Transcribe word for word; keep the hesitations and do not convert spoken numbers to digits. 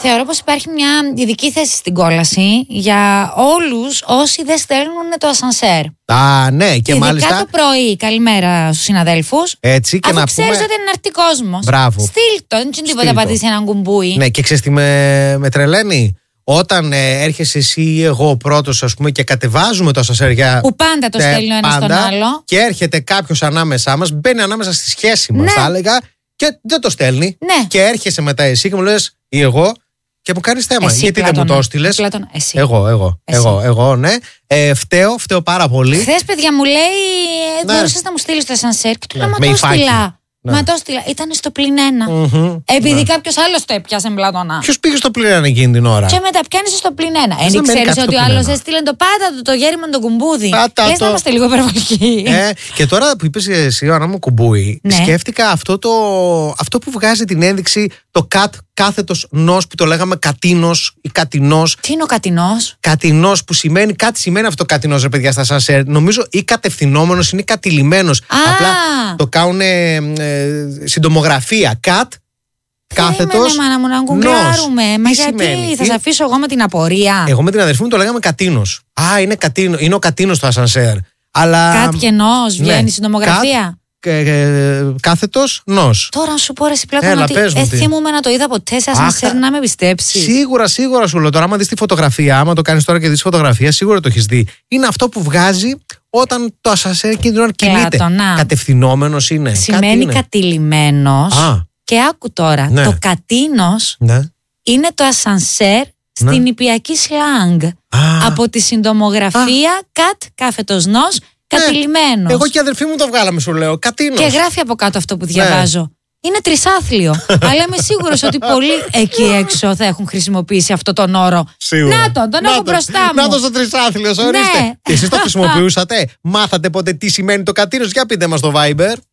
Θεωρώ πως υπάρχει μια ειδική θέση στην κόλαση για όλους όσοι δεν στέλνουν το ασανσέρ. Α, ναι, και ειδικά μάλιστα. το πρωί, καλημέρα στους συναδέλφους. Έτσι, και αφού να ξέρεις πούμε... ότι είναι αρτή κόσμος. Μπράβο. Στείλ το, δεν είναι τίποτα πατήσει έναν κουμπούι. Ναι, και ξέρεις τι με, με τρελαίνει. Όταν ε, έρχεσαι εσύ ή εγώ πρώτος, ας πούμε, και κατεβάζουμε το ασανσέρ για. Που πάντα το στέλνει ο ένας στον άλλο. Και έρχεται κάποιος ανάμεσά μας, μπαίνει ανάμεσα στη σχέση μας, Ναι. θα έλεγα, και δεν το στέλνει. Ναι. Και έρχεσαι μετά εσύ και μου λες ή εγώ και μου κάνεις θέμα. Εσύ, Γιατί Πλάτωνα. δεν μου το έστειλες? Πλάτωνα, εσύ. Εγώ, εγώ, Εσύ. εγώ, εγώ, ναι. Ε, φταίω, φταίω πάρα πολύ. Χθες, παιδιά, μου λέει, ε, Ναι. μπορούσες να μου στείλεις το ασανσέρ. Και του Ναι, λέω, μα με το υφάκι. στείλα. Ναι. Μα το στείλα. Ήταν στο πλην ένα. Μμμ. Επειδή Ναι. κάποιος άλλος το έπιασε, Πλάτωνα. Ποιος πήγε στο πλήραν εκείνη την ώρα? Και μετά πιάνεις στο πλην ένα. να Εν μένει ξέρεις κάτι στο ότι ο πλην άλλος ένα. έστειλε το πάντα το, το γέριμο τον κουμπούδι. Πάτα Λες το. να είμαστε λίγο υπερβολικοί. Ε, και τώρα που είπες εσύ, Άννα μου, κουμπούι, Ναι. σκέφτηκα αυτό, το, αυτό που βγάζει την ένδειξη το κατ κάθετος νος που το λέγαμε κατίνος ή κατινός. Τι είναι ο κατινός? Κατινός που σημαίνει, κάτι σημαίνει αυτό κατινός, ρε παιδιά, στα σανσέρ. Νομίζω ή κατευθυνόμενος ή κατηλημένος. Α. Απλά το κάνουν ε, ε, συντομογραφία. Κατ, κάθετος, Ναι, μάνα μου, να νος. γκουγκλάρουμε. Μα Τι γιατί σημαίνει? θα σε αφήσω εγώ με την απορία. Εγώ με την αδερφή μου το λέγαμε κατίνος. Α, είναι, κατίνο, είναι ο κατίνος το ασανσέρ. Αλλά. Κάτι και νος, ναι. βγαίνει συντομογραφία. Ε, ε, κάθετος νος. Τώρα να σου πω ρε Πλάτωνα Έλα, ότι πες μου δεν τι. θυμούμαι να το είδα ποτέ σε ασανσέρ Αχ, να με πιστέψει. Σίγουρα, σίγουρα σου λέω τώρα. Άμα δεις τη φωτογραφία, άμα το κάνεις τώρα και δεις φωτογραφία, σίγουρα το έχεις δει. Είναι αυτό που βγάζει όταν το ασανσέρ εκείνη την ώρα κινείται. Πλάτωνα. Κατευθυνόμενος είναι. Κάτι Σημαίνει είναι. κατηλημένος. Α. Και άκου τώρα, Ναι. το κατίνος Ναι. είναι το ασανσέρ στην Ναι. ιππιακή σλάνγκ. Α. Από τη συντομογραφία κατ κάθετος νος κατηλημένος. Εγώ και η αδερφή μου το βγάλαμε, σου λέω. Κατίνος. Και γράφει από κάτω αυτό που Ναι. διαβάζω. Είναι τρισάθλιο. Αλλά είμαι σίγουρος ότι πολλοί εκεί έξω θα έχουν χρησιμοποιήσει αυτό τον όρο. Σίγουρα. Να τον, τον Να έχω το. μπροστά μου. Να το στο τρισάθλιος, ορίστε. Ναι. Και εσείς το χρησιμοποιούσατε? Μάθατε ποτέ τι σημαίνει το κατίνος? Για πείτε μας στο Viber.